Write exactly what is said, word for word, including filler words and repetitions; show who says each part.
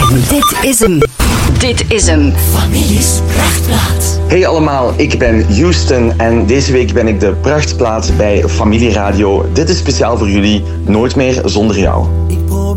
Speaker 1: Dit is hem. Dit is hem. Families Prachtplaats.
Speaker 2: Hey allemaal, ik ben Houston en deze week ben ik de prachtplaats bij Familieradio. Dit is speciaal voor jullie, Nooit meer zonder jou.
Speaker 3: Ik probeer